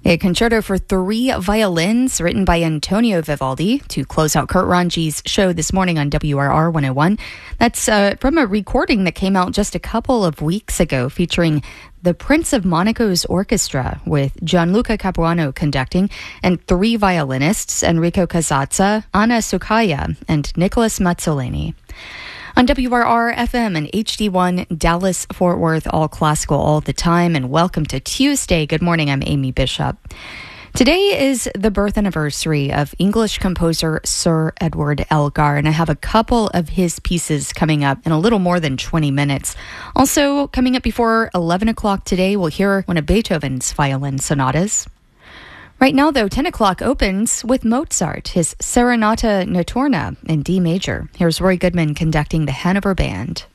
A concerto for 3 violins written by Antonio Vivaldi to close out Kurt Ranji's show this morning on WRR 101. That's from a recording that came out just a couple of weeks ago featuring the Prince of Monaco's orchestra with Gianluca Capuano conducting and 3 violinists, Enrico Casazza, Anna Sukaya, and Nicholas Mazzoleni. On WRR FM and HD1 Dallas Fort Worth, all classical all the time, and welcome to Tuesday. Good morning, I'm Amy Bishop. Today is the birth anniversary of English composer Sir Edward Elgar, and I have a couple of his pieces coming up in a little more than 20 minutes. Also, coming up before 11 o'clock today, we'll hear one of Beethoven's violin sonatas. Right now, though, 10 o'clock opens with Mozart, his Serenata Notturna in D major. Here's Roy Goodman conducting the Hanover Band.